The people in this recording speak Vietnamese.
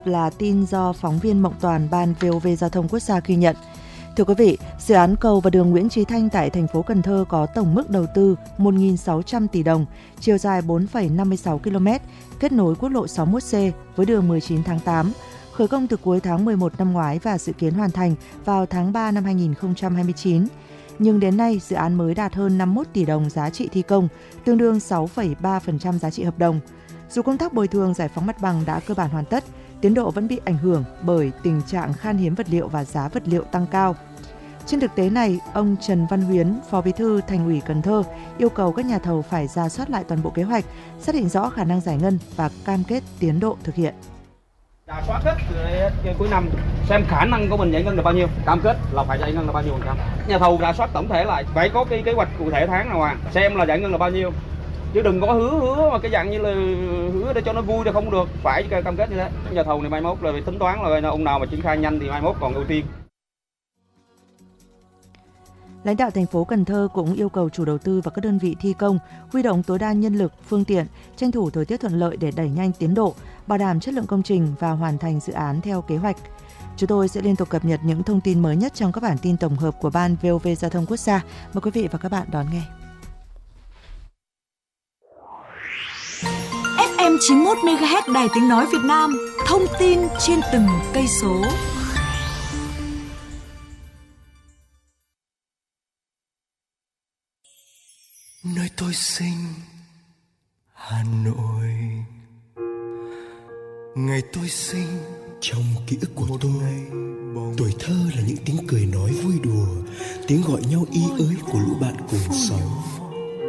là tin do phóng viên Mộng Toàn, Ban VOV Giao thông Quốc gia ghi nhận. Thưa quý vị, dự án cầu và đường Nguyễn Chí Thanh tại thành phố Cần Thơ có tổng mức đầu tư 1.600 tỷ đồng, chiều dài 4,56 km, kết nối quốc lộ 61C với đường 19 tháng 8, khởi công từ cuối tháng 11 năm ngoái và dự kiến hoàn thành vào tháng 3 năm 2029. Nhưng đến nay, dự án mới đạt hơn 51 tỷ đồng giá trị thi công, tương đương 6,3% giá trị hợp đồng. Dù công tác bồi thường giải phóng mặt bằng đã cơ bản hoàn tất, tiến độ vẫn bị ảnh hưởng bởi tình trạng khan hiếm vật liệu và giá vật liệu tăng cao. Trên thực tế này, ông Trần Văn Huyến, Phó Bí thư Thành ủy Cần Thơ yêu cầu các nhà thầu phải rà soát lại toàn bộ kế hoạch, xác định rõ khả năng giải ngân và cam kết tiến độ thực hiện. Rà soát hết từ cuối năm xem khả năng của mình giải ngân là bao nhiêu, cam kết là phải giải ngân là bao nhiêu phần trăm. Nhà thầu rà soát tổng thể lại, phải có cái kế hoạch cụ thể tháng nào xem là giải ngân là bao nhiêu. Chứ đừng có hứa mà cái dạng như là hứa để cho nó vui thì không được, phải cam kết như thế. Nhà thầu này mai mốt là tính toán là ông nào mà triển khai nhanh thì mai mốt còn ưu tiên. Lãnh đạo thành phố Cần Thơ cũng yêu cầu chủ đầu tư và các đơn vị thi công huy động tối đa nhân lực, phương tiện, tranh thủ thời tiết thuận lợi để đẩy nhanh tiến độ, bảo đảm chất lượng công trình và hoàn thành dự án theo kế hoạch. Chúng tôi sẽ liên tục cập nhật những thông tin mới nhất trong các bản tin tổng hợp của Ban VOV Giao thông Quốc gia. Mời quý vị và các bạn đón nghe. FM 91 MHz Đài Tiếng nói Việt Nam, thông tin trên từng cây số. Nơi tôi sinh, Hà Nội. Ngày tôi sinh, trong ký ức của tôi, tuổi thơ là những tiếng cười nói vui đùa, tiếng gọi nhau y ới của lũ bạn cùng xóm.